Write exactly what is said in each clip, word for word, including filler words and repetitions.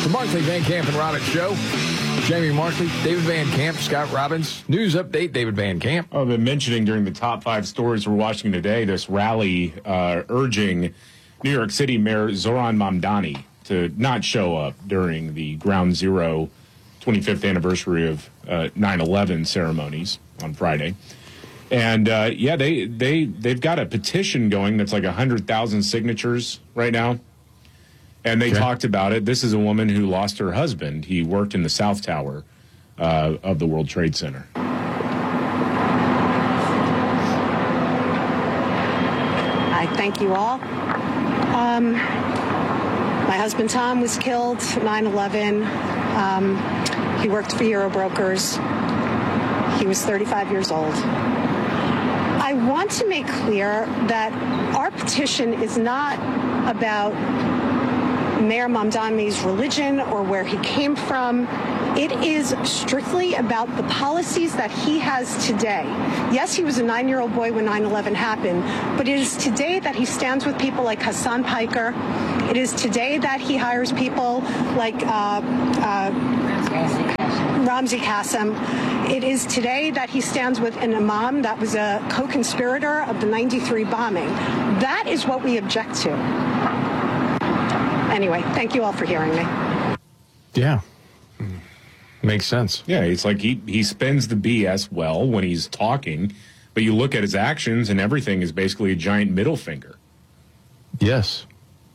The Markley, Van Camp, and Robbins Show. Jamie Markley, David Van Camp, Scott Robbins. News update, David Van Camp. I've been mentioning during the top five stories we're watching today this rally uh, urging New York City Mayor Zoran Mamdani to not show up during the Ground Zero twenty-fifth anniversary of uh, nine eleven ceremonies on Friday. And, uh, yeah, they, they, they've got a petition going that's like one hundred thousand signatures right now. And they okay. talked about it. This is a woman who lost her husband. He worked in the South Tower uh, of the World Trade Center. I thank you all. Um, my husband Tom was killed nine eleven. Um, he worked for Euro Brokers. He was thirty-five years old. I want to make clear that our petition is not about Mayor Mamdani's religion or where he came from. It is strictly about the policies that he has today. Yes, he was a nine-year-old boy when nine eleven happened, but it is today that he stands with people like Hassan Piker. It is today that he hires people like uh, uh, Ramzi Qasem. It is today that he stands with an imam that was a co-conspirator of the ninety-three bombing. That is what we object to. Anyway, thank you all for hearing me. Yeah. Makes sense. Yeah, it's like he, he spends the B S well when he's talking, but you look at his actions and everything is basically a giant middle finger. Yes.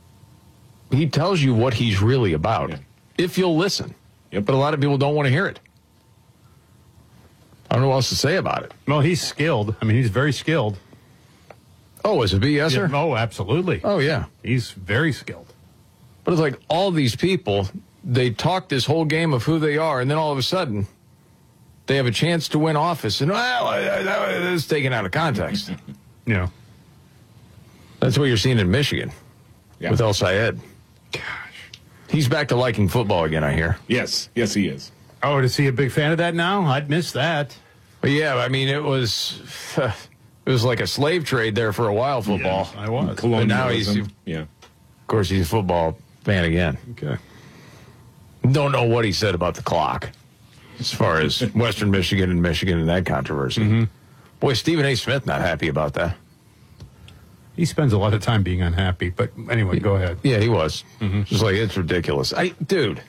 He tells you what he's really about, yeah. if you'll listen. Yep. But a lot of people don't want to hear it. I don't know what else to say about it. Well, he's skilled. I mean, he's very skilled. Oh, as a BSer? Yeah, oh, absolutely. Oh, yeah. He's very skilled. But it's like all these people, they talk this whole game of who they are, and then all of a sudden, they have a chance to win office, and well, it's taken out of context. Yeah. That's what you're seeing in Michigan yeah. with El Sayed. Gosh. He's back to liking football again, I hear. Yes. Yes, he is. Oh, is he a big fan of that now? I'd miss that. But yeah, I mean, it was uh, it was like a slave trade there for a while, football. Yeah, I was. But now he's, yeah. of course, he's a football fan again. Okay. Don't know what he said about the clock as far as Western Michigan and Michigan and that controversy. Mm-hmm. Boy, Stephen A. Smith not happy about that. He spends a lot of time being unhappy, but anyway, go ahead. Yeah, he was. Mm-hmm. Just like, it's ridiculous. I, dude,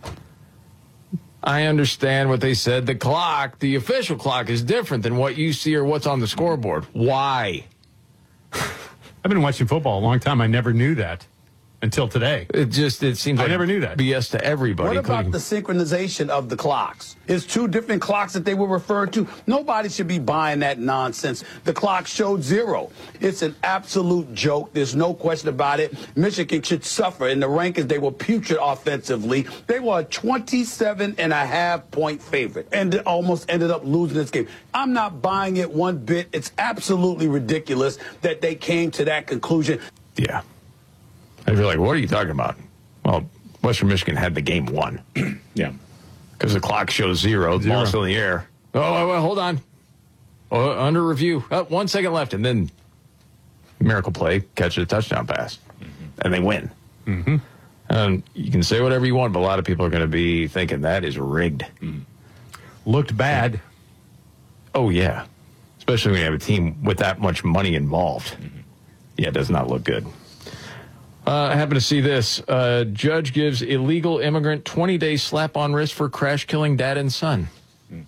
I understand what they said. The clock, the official clock, is different than what you see or what's on the scoreboard. Why? I've been watching football a long time. I never knew that until today. It just, it seems I like never knew that. B S to everybody. What about including... the synchronization of the clocks? It's two different clocks that they were referred to. Nobody should be buying that nonsense. The clock showed zero. It's an absolute joke. There's no question about it. Michigan should suffer. In the rankings, they were putrid offensively. They were a twenty-seven and a half point favorite and almost ended up losing this game. I'm not buying it one bit. It's absolutely ridiculous that they came to that conclusion. Yeah. And you're like, what are you talking about? Well, Western Michigan had the game won. Yeah. Because the clock shows zero. The Zero. ball's still in the air. Oh, wait, wait, hold on. Oh, under review. Oh, one second left. And then miracle play, catch a touchdown pass. Mm-hmm. And they win. Mm-hmm. And you can say whatever you want, but a lot of people are going to be thinking that is rigged. Mm. Looked bad. Oh, yeah. Especially when you have a team with that much money involved. Mm-hmm. Yeah, it does not look good. Uh, I happen to see this. Uh, judge gives illegal immigrant twenty-day slap on wrist for crash killing dad and son. Mm.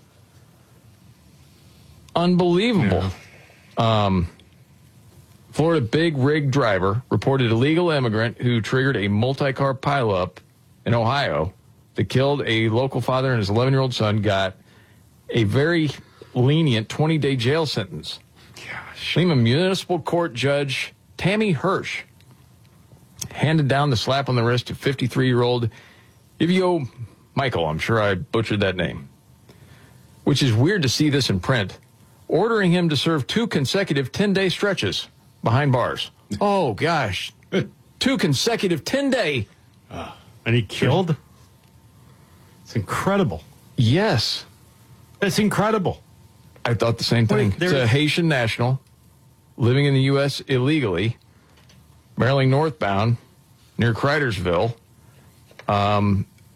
Unbelievable. Yeah. Um, Florida big rig driver reported illegal immigrant who triggered a multi-car pileup in Ohio that killed a local father and his eleven-year-old son got a very lenient twenty-day jail sentence. Gosh. Lima Municipal Court Judge Tammy Hirsch handed down the slap on the wrist to fifty-three-year-old Ivio Michael. I'm sure I butchered that name. Which is weird to see this in print. Ordering him to serve two consecutive ten-day stretches behind bars. Oh, gosh. Two consecutive ten-day. Uh, and he killed? It's incredible. Yes. It's incredible. I thought the same thing. Wait, it's a Haitian national living in the U S illegally, barreling northbound near Cridersville. Um,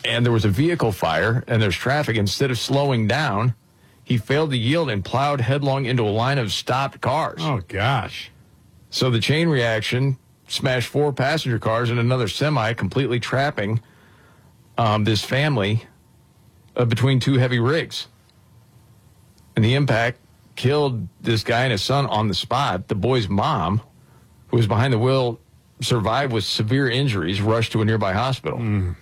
and there was a vehicle fire, and there's traffic. Instead of slowing down, he failed to yield and plowed headlong into a line of stopped cars. Oh, gosh. So the chain reaction smashed four passenger cars and another semi, completely trapping um, this family uh, between two heavy rigs. And the impact killed this guy and his son on the spot. The boy's mom, who was behind the wheel, survived with severe injuries, rushed to a nearby hospital. Mm.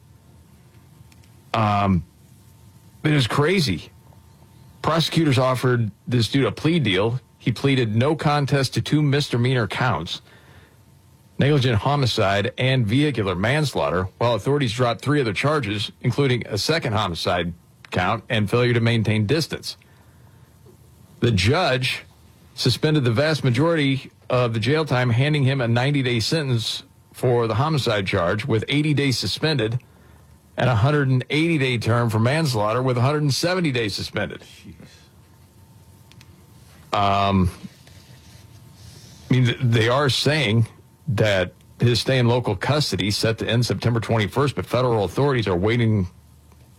Um, it was crazy. Prosecutors offered this dude a plea deal. He pleaded no contest to two misdemeanor counts, negligent homicide and vehicular manslaughter, while authorities dropped three other charges, including a second homicide count and failure to maintain distance. The judge suspended the vast majority of the jail time, handing him a ninety-day sentence for the homicide charge with eighty days suspended, and a one hundred eighty day term for manslaughter with one hundred seventy days suspended. Um, I mean, they are saying that his stay in local custody set to end September twenty-first, but federal authorities are waiting